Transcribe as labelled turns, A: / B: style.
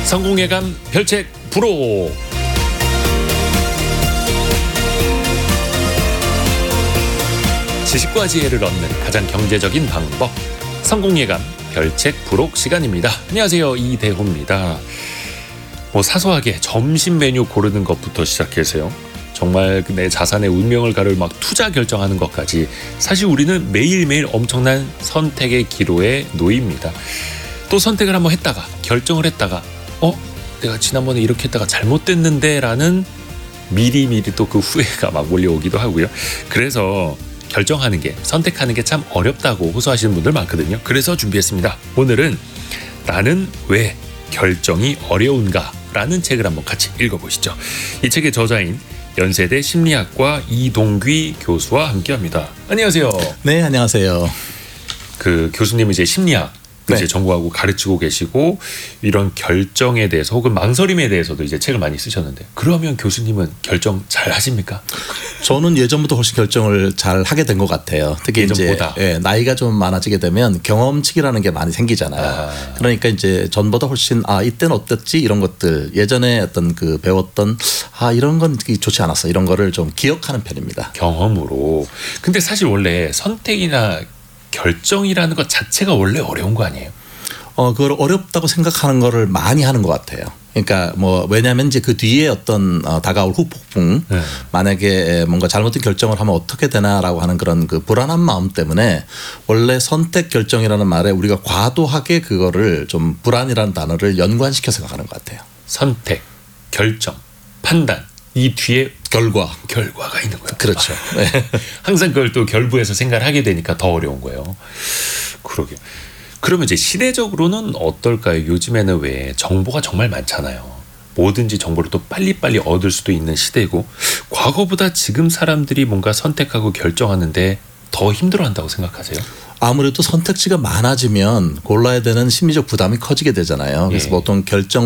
A: 성공예감 별책 부록. 지식과 지혜를 얻는 가장 경제적인 방법, 성공예감 별책 부록 시간입니다. 안녕하세요, 이대호입니다. 사소하게 점심 메뉴 고르는 것부터 시작해서요, 정말 내 자산의 운명을 가를 막 투자 결정하는 것까지, 사실 우리는 매일매일 엄청난 선택의 기로에 놓입니다. 또 선택을 한번 했다가, 결정을 했다가 내가 지난번에 이렇게 했다가 잘못됐는데 라는 미리미리 또 그 후회가 막 몰려오기도 하고요. 그래서 결정하는 게, 선택하는 게 참 어렵다고 호소하시는 분들 많거든요. 그래서 준비했습니다. 오늘은 나는 왜 결정이 어려운가 라는 책을 한번 같이 읽어보시죠. 이 책의 저자인 연세대 심리학과 이동귀 교수와 함께합니다. 안녕하세요.
B: 네, 안녕하세요.
A: 그 교수님은 이제 심리학 이제
B: 네.
A: 전공하고 가르치고 계시고, 이런 결정에 대해서 혹은 망설임에 대해서도 이제 책을 많이 쓰셨는데, 그러면 교수님은 결정 잘 하십니까?
B: 저는 예전부터 훨씬 결정을 잘 하게 된 것 같아요. 특히
A: 예전보다.
B: 이제 나이가 좀 많아지게 되면 경험치기라는 게 많이 생기잖아요. 그러니까 이제 전보다 훨씬 이때는 어땠지 이런 것들, 예전에 어떤 그 배웠던 이런 건 좋지 않았어 이런 거를 좀 기억하는 편입니다.
A: 경험으로. 근데 사실 원래 선택이나 결정이라는 것 자체가 원래 어려운 거 아니에요?
B: 그걸 어렵다고 생각하는 거를 많이 하는 것 같아요. 그러니까 왜냐하면 이제 그 뒤에 어떤 다가올 후폭풍, 만약에 뭔가 잘못된 결정을 하면 어떻게 되나라고 하는 그런 그 불안한 마음 때문에 원래 선택 결정이라는 말에 우리가 과도하게 그거를 좀 불안이라는 단어를 연관시켜 생각하는 것 같아요.
A: 선택, 결정, 판단, 이 뒤에
B: 결과가
A: 있는 거예요.
B: 그렇죠.
A: 항상 그걸 또 결부해서 생각을 하게 되니까 더 어려운 거예요. 그러게요. 그러면 이제 시대적으로는 어떨까요? 요즘에는 왜 정보가 정말 많잖아요. 뭐든지 정보를 또 빨리빨리 얻을 수도 있는 시대고, 과거보다 지금 사람들이 뭔가 선택하고 결정하는데 더 힘들어한다고 생각하세요?
B: 아무래도 선택지가 많아지면 골라야 되는 심리적 부담이 커지게 되잖아요. 그래서 보통 결정